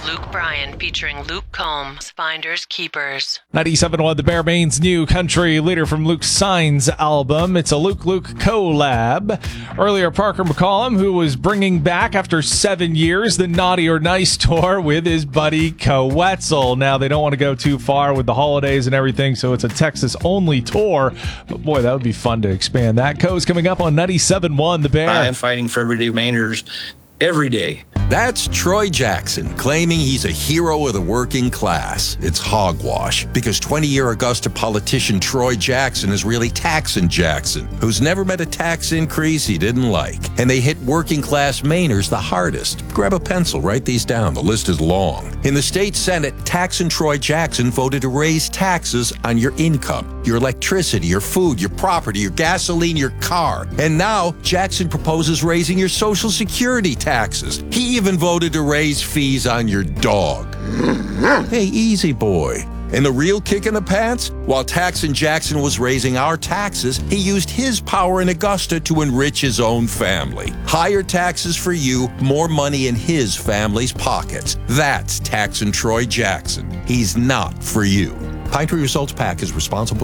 Luke Bryan featuring Luke Combs, Finders Keepers. 97.1 The Bear Maine's new country leader from Luke Signs album. It's a Luke collab. Earlier, Parker McCollum, who was bringing back after 7 years the Naughty or Nice tour with his buddy Co Wetzel. Now, they don't want to go too far with the holidays and everything, so it's a Texas-only tour. But boy, that would be fun to expand that. Co's coming up on 97.1 The Bear. I am fighting for everyday Mainers every day. That's Troy Jackson claiming he's a hero of the working class. It's hogwash, because 20-year Augusta politician Troy Jackson is really Taxin' Jackson, who's never met a tax increase he didn't like. And they hit working class Mainers the hardest. Grab a pencil, write these down. The list is long. In the state Senate, Taxin' Troy Jackson voted to raise taxes on your income, your electricity, your food, your property, your gasoline, your car. And now Jackson proposes raising your Social Security taxes. He even voted to raise fees on your dog. Hey, easy boy. And the real kick in the pants? While Taxin' Jackson was raising our taxes, he used his power in Augusta to enrich his own family. Higher taxes for you, more money in his family's pockets. That's Taxin' Troy Jackson. He's not for you. Pine Tree Results PAC is responsible